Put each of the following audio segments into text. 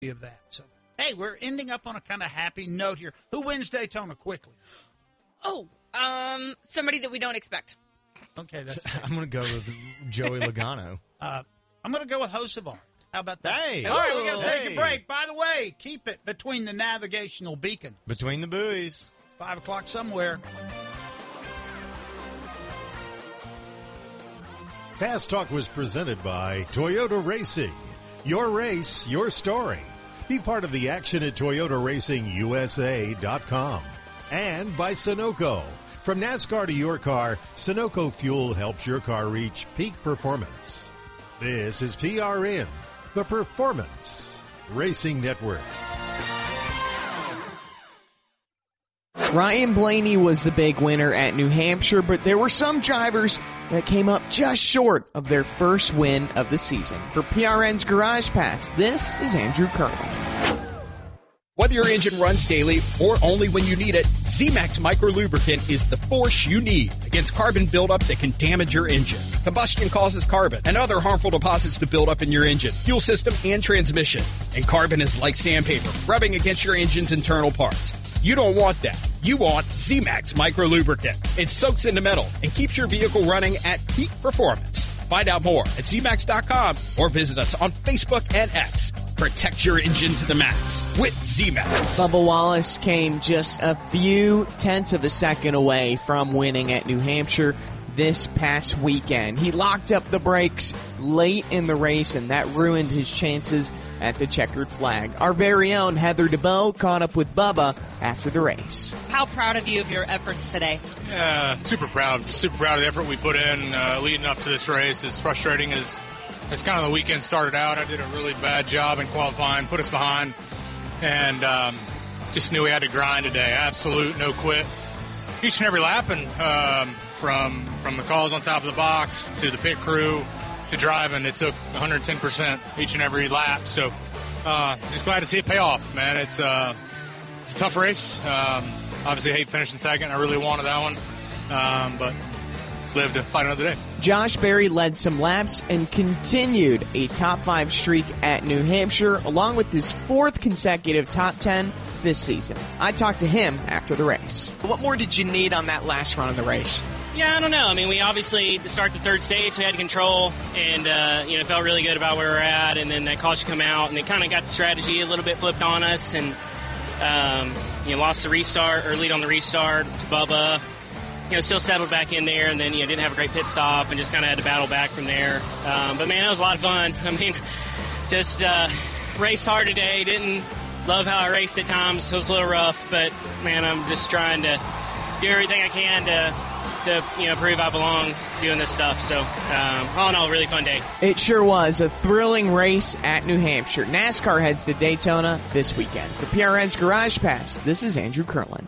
of that. So, hey, we're ending up on a kind of happy note here. Who wins Daytona quickly? Somebody that we don't expect. Okay, that's I'm going to go with Joey Logano. I'm going to go with Hocevar. How about that? Hey. All right, we're going to take a break. By the way, keep it between the navigational beacons. Between the buoys. 5 o'clock somewhere. Fast Talk was presented by Toyota Racing. Your race, your story. Be part of the action at ToyotaRacingUSA.com. And by Sunoco. From NASCAR to your car, Sunoco Fuel helps your car reach peak performance. This is PRN, the Performance Racing Network. Ryan Blaney was the big winner at New Hampshire, but there were some drivers that came up just short of their first win of the season. For PRN's Garage Pass, this is Andrew Curley. Whether your engine runs daily or only when you need it, Z-Max Micro Lubricant is the force you need against carbon buildup that can damage your engine. Combustion causes carbon and other harmful deposits to build up in your engine, fuel system, and transmission. And carbon is like sandpaper, rubbing against your engine's internal parts. You don't want that. You want Z-Max Micro Lubricant. It soaks into metal and keeps your vehicle running at peak performance. Find out more at ZMax.com or visit us on Facebook and X. Protect your engine to the max with Z-Max. Bubba Wallace came just a few tenths of a second away from winning at New Hampshire this past weekend. He locked up the brakes late in the race, and that ruined his chances at the checkered flag. Our very own Heather DeBow caught up with Bubba after the race. How proud of you of your efforts today? Yeah, super proud. Super proud of the effort we put in leading up to this race. As frustrating as kind of the weekend started out, I did a really bad job in qualifying, put us behind, and just knew we had to grind today. Absolute no quit. Each and every lap, and from the calls on top of the box to the pit crew to driving, it took 110% each and every lap. So just glad to see it pay off, man. It's a tough race. Obviously, I hate finishing second. I really wanted that one, but live to fight another day. Josh Berry led some laps and continued a top 5 streak at New Hampshire, along with his 4th consecutive top 10 this season. I talked to him after the race. What more did you need on that last run of the race? Yeah, I don't know. I mean, we obviously, to start the third stage, we had control and, felt really good about where we're at. And then that caution come out, and it kind of got the strategy a little bit flipped on us. And, lost the restart, or lead on the restart to Bubba. Still settled back in there, and then, didn't have a great pit stop and just kind of had to battle back from there. But, man, that was a lot of fun. I mean, just raced hard today. Didn't love how I raced at times. It was a little rough, but, man, I'm just trying to do everything I can to prove I belong doing this stuff. So, all in all, really fun day. It sure was a thrilling race at New Hampshire. NASCAR heads to Daytona this weekend. For PRN's Garage Pass, this is Andrew Kirtland.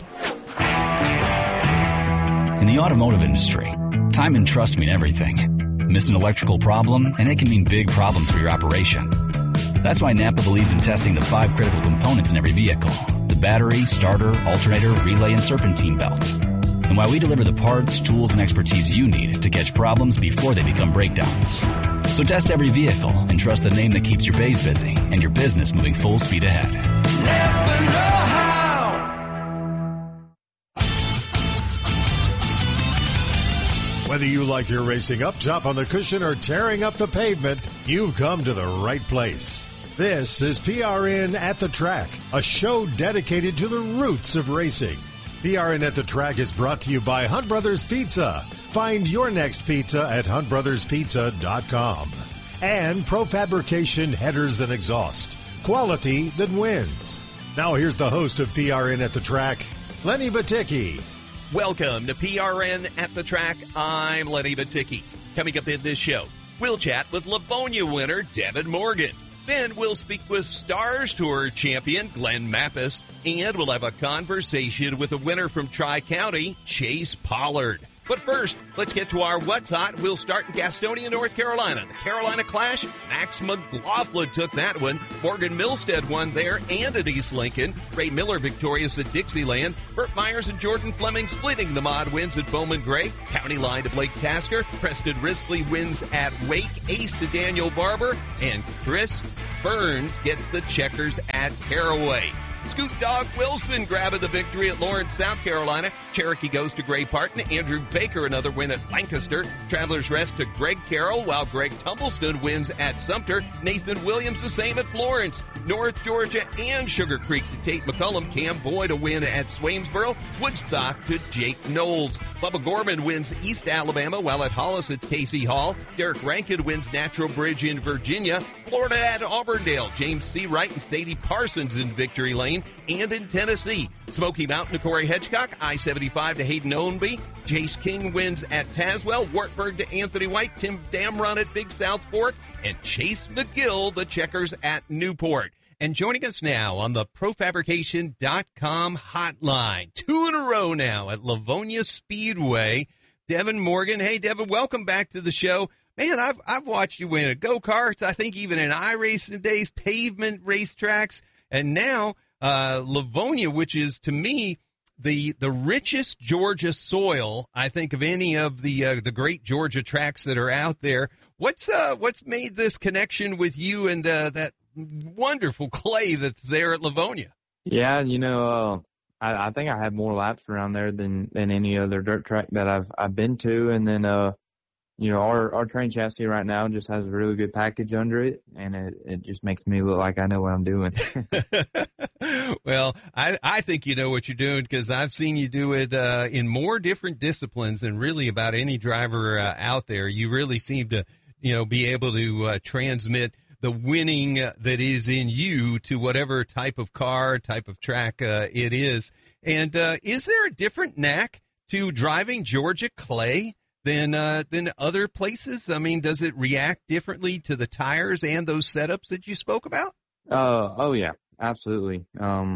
In the automotive industry, time and trust mean everything. Miss an electrical problem, and it can mean big problems for your operation. That's why Napa believes in testing the 5 critical components in every vehicle: the battery, starter, alternator, relay, and serpentine belt. And why we deliver the parts, tools, and expertise you need to catch problems before they become breakdowns. So test every vehicle and trust the name that keeps your bays busy and your business moving full speed ahead. Napa know-how. Whether you like your racing up top on the cushion or tearing up the pavement, you've come to the right place. This is PRN at the Track, a show dedicated to the roots of racing. PRN at the Track is brought to you by Hunt Brothers Pizza. Find your next pizza at huntbrotherspizza.com. And Profabrication Headers and Exhaust. Quality that wins. Now here's the host of PRN at the Track, Lenny Batycki. Welcome to PRN at the Track. I'm Lenny Batycki. Coming up in this show, we'll chat with Livonia winner Devin Morgan. Then we'll speak with Stars Tour champion Glenn Mappus, and we'll have a conversation with a winner from Tri-County, Chase Pollard. But first, let's get to our What's Hot. We'll start in Gastonia, North Carolina. The Carolina Clash, Max McLaughlin took that one. Morgan Milstead won there and at East Lincoln. Ray Miller victorious at Dixieland. Burt Myers and Jordan Fleming splitting the mod wins at Bowman Gray. County line to Blake Tasker. Preston Risley wins at Wake. Ace to Daniel Barber. And Chris Burns gets the checkers at Caraway. Scoot Dog Wilson grabbing the victory at Lawrence, South Carolina. Cherokee goes to Gray Parton. Andrew Baker another win at Lancaster. Travelers Rest to Greg Carroll, while Greg Tumbleston wins at Sumter. Nathan Williams the same at Florence. North Georgia and Sugar Creek to Tate McCullum. Cam Boyd a win at Swainsboro. Woodstock to Jake Knowles. Bubba Gorman wins East Alabama, while at Hollis it's Casey Hall. Derek Rankin wins Natural Bridge in Virginia. Florida at Auburndale. James C. Wright and Sadie Parsons in Victory Lane. And in Tennessee, Smoky Mountain to Corey Hedgecock, I-75 to Hayden Ownby, Jace King wins at Tazewell, Wartburg to Anthony White, Tim Damron at Big South Fork, and Chase McGill, the checkers at Newport. And joining us now on the ProFabrication.com hotline, 2 in a row now at Livonia Speedway, Devin Morgan. Hey, Devin, welcome back to the show. Man, I've watched you win at go-karts, I think even in iRacing days, pavement racetracks, and now Livonia, which is to me the richest Georgia soil, I think, of any of the great Georgia tracks that are out there. What's made this connection with you and that wonderful clay that's there at Livonia? Yeah, I think I have more laps around there than any other dirt track that I've been to, and then our train chassis right now just has a really good package under it, and it just makes me look like I know what I'm doing. Well, I think you know what you're doing, because I've seen you do it in more different disciplines than really about any driver out there. You really seem to, be able to transmit the winning that is in you to whatever type of car, type of track it is. And is there a different knack to driving Georgia clay than other places? I mean, does it react differently to the tires and those setups that you spoke about? Oh yeah, absolutely. And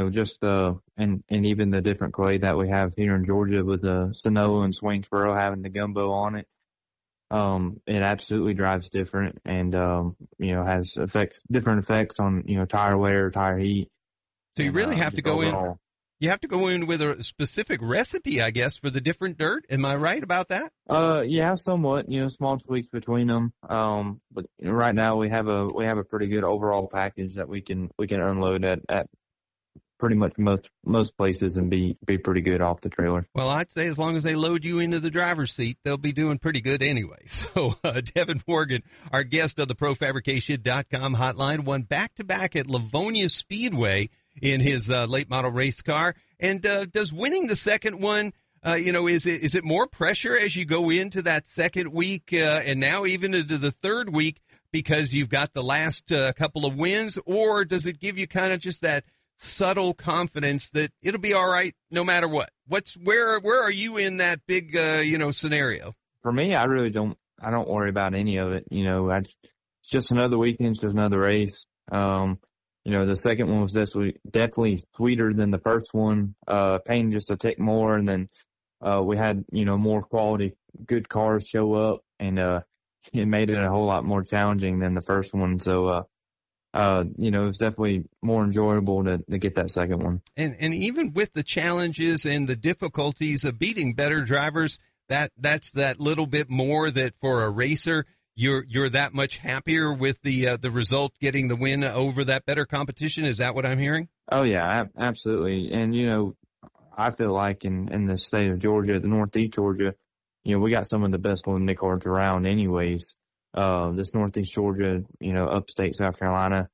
even the different clay that we have here in Georgia with the Sonoma and Swainsboro having the gumbo on it, it absolutely drives different, and has different effects on tire wear, tire heat. So you really have to go in. You have to go in with a specific recipe, I guess, for the different dirt. Am I right about that? Yeah, somewhat. Small tweaks between them. But right now we have a pretty good overall package that we can unload at pretty much most places and be pretty good off the trailer. Well, I'd say as long as they load you into the driver's seat, they'll be doing pretty good anyway. So Devin Morgan, our guest on the ProFabrication.com hotline, won back-to-back at Livonia Speedway in his late model race car. And does winning the second one, is it more pressure as you go into that second week and now even into the third week because you've got the last couple of wins, or does it give you kind of just that subtle confidence that it'll be all right no matter what? Where are you in that big scenario? For me, I really don't worry about any of it. It's just another weekend, it's just another race. The second one was definitely sweeter than the first one, paying just a tick more. And then, we had, more quality, good cars show up, and, it made it a whole lot more challenging than the first one. So, it was definitely more enjoyable to get that second one. And even with the challenges and the difficulties of beating better drivers, that's that little bit more that for a racer, you're that much happier with the result, getting the win over that better competition. Is that what I'm hearing? Oh yeah, absolutely. And I feel like in the state of Georgia, the Northeast Georgia, we got some of the best limited cars around anyways. This Northeast Georgia, upstate South Carolina.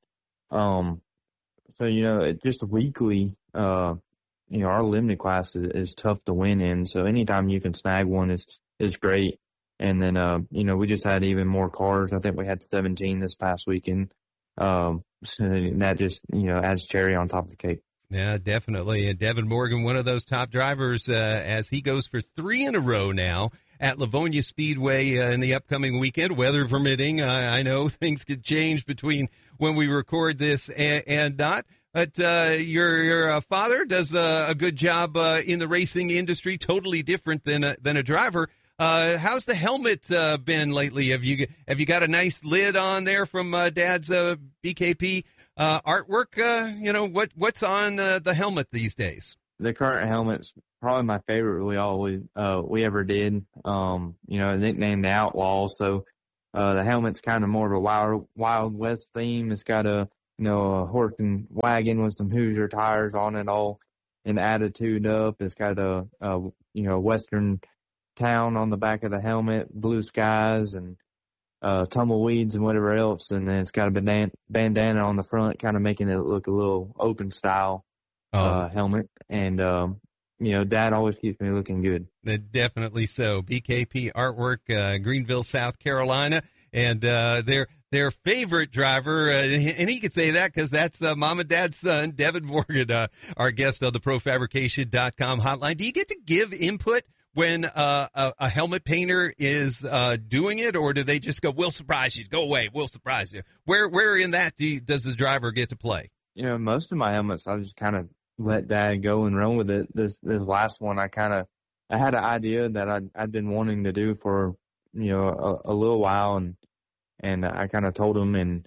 So just weekly, our limited class is tough to win in. So anytime you can snag one is great. And then, we just had even more cars. I think we had 17 this past weekend. So that just, adds cherry on top of the cake. Yeah, definitely. And Devin Morgan, one of those top drivers, as he goes for 3 in a row now at Livonia Speedway in the upcoming weekend, weather permitting. I know things could change between when we record this and not. But your father does a good job in the racing industry, totally different than a driver. How's the helmet been lately? Have you got a nice lid on there from Dad's BKP artwork? What's on the helmet these days? The current helmet's probably my favorite we ever did. Nicknamed the Outlaw. So The helmet's kind of more of a Wild West theme. It's got a horse and wagon with some Hoosier tires on it all and attitude up. It's got a Western town on the back of the helmet, blue skies and tumbleweeds and whatever else. And then it's got a bandana on the front, kind of making it look a little open style helmet. And, Dad always keeps me looking good. Definitely so. BKP Artwork, Greenville, South Carolina. And their favorite driver, and he could say that because that's Mom and Dad's son, Devin Morgan, our guest on the ProFabrication.com hotline. Do you get to give input when a helmet painter is doing it, or do they just go, we'll surprise you, go away, we'll surprise you? Where in that does the driver get to play? Most of my helmets, I just kind of let Dad go and run with it. This last one, I had an idea that I'd been wanting to do for a little while, and I kind of told him, and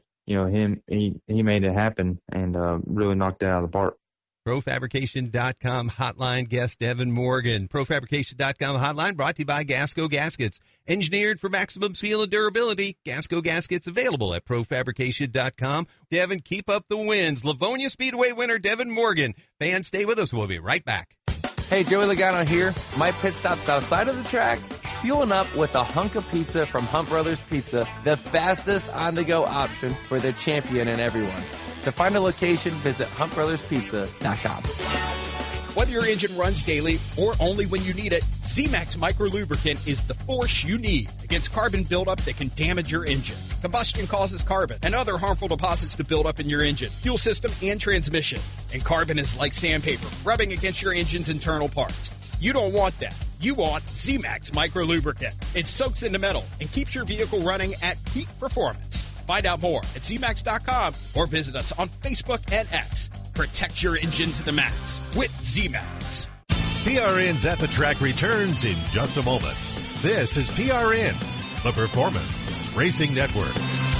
he made it happen and really knocked it out of the park. ProFabrication.com hotline guest Devin Morgan. ProFabrication.com hotline brought to you by Gasco Gaskets. Engineered for maximum seal and durability. Gasco Gaskets available at ProFabrication.com. Devin, keep up the wins. Livonia Speedway winner Devin Morgan. Fans, stay with us. We'll be right back. Hey, Joey Logano here. My pit stop's outside of the track, fueling up with a hunk of pizza from Hunt Brothers Pizza, the fastest on-the-go option for the champion and everyone. To find a location, visit huntbrotherspizza.com. Whether your engine runs daily or only when you need it, Z-Max Micro Lubricant is the force you need against carbon buildup that can damage your engine. Combustion causes carbon and other harmful deposits to build up in your engine, fuel system, and transmission. And carbon is like sandpaper, rubbing against your engine's internal parts. You don't want that. You want Z-Max Micro Lubricant. It soaks into metal and keeps your vehicle running at peak performance. Find out more at ZMax.com or visit us on Facebook and X. Protect your engine to the max with Z-Max. PRN's At the Track returns in just a moment. This is PRN, the Performance Racing Network.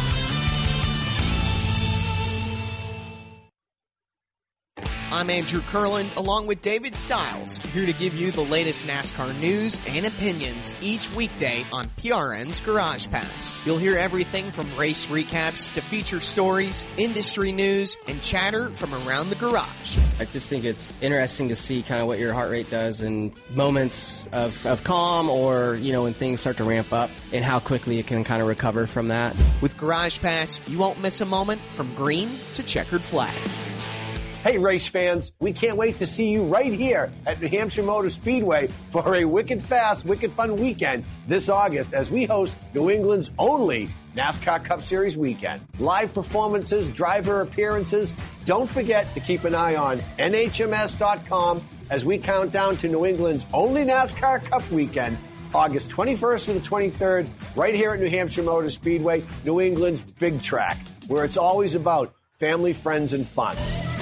I'm Andrew Kurland, along with David Stiles, here to give you the latest NASCAR news and opinions each weekday on PRN's Garage Pass. You'll hear everything from race recaps to feature stories, industry news, and chatter from around the garage. I just think it's interesting to see kind of what your heart rate does in moments of calm or, when things start to ramp up and how quickly it can kind of recover from that. With Garage Pass, you won't miss a moment from green to checkered flag. Hey, race fans, we can't wait to see you right here at New Hampshire Motor Speedway for a wicked fast, wicked fun weekend this August as we host New England's only NASCAR Cup Series weekend. Live performances, driver appearances. Don't forget to keep an eye on NHMS.com as we count down to New England's only NASCAR Cup weekend, August 21st to the 23rd, right here at New Hampshire Motor Speedway, New England's big track, where it's always about family, friends, and fun.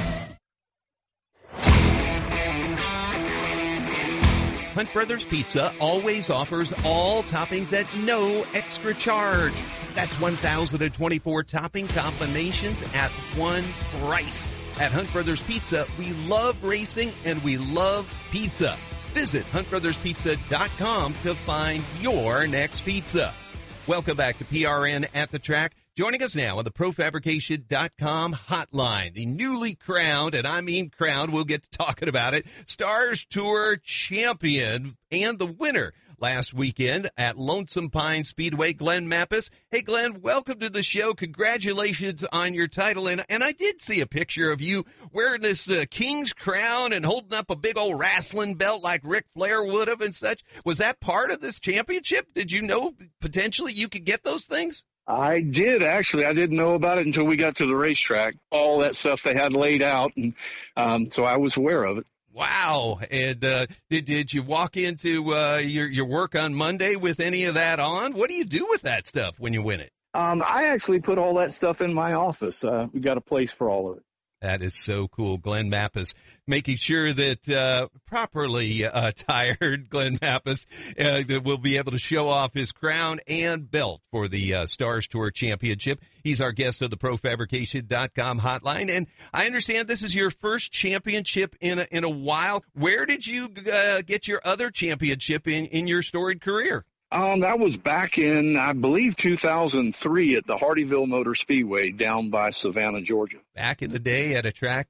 Hunt Brothers Pizza always offers all toppings at no extra charge. That's 1,024 topping combinations at one price. At Hunt Brothers Pizza, we love racing and we love pizza. Visit huntbrotherspizza.com to find your next pizza. Welcome back to PRN at the Track. Joining us now on the ProFabrication.com hotline, the newly crowned, and I mean crowned, we'll get to talking about it, Stars Tour champion and the winner last weekend at Lonesome Pine Speedway, Glenn Mappes. Hey, Glenn, welcome to the show. Congratulations on your title. And I did see a picture of you wearing this king's crown and holding up a big old wrestling belt like Ric Flair would have and such. Was that part of this championship? Did you know potentially you could get those things? I did, actually. I didn't know about it until we got to the racetrack. All that stuff they had laid out, and so I was aware of it. Wow. And did you walk into your work on Monday with any of that on? What do you do with that stuff when you win it? I actually put all that stuff in my office. We got a place for all of it. That is so cool. Glenn Mappes making sure that properly attired Glenn Mappes will be able to show off his crown and belt for the Stars Tour Championship. He's our guest of the ProFabrication.com hotline. And I understand this is your first championship in a while. Where did you get your other championship in your storied career? That was back in, I believe, 2003 at the Hardyville Motor Speedway down by Savannah, Georgia. Back in the day at a track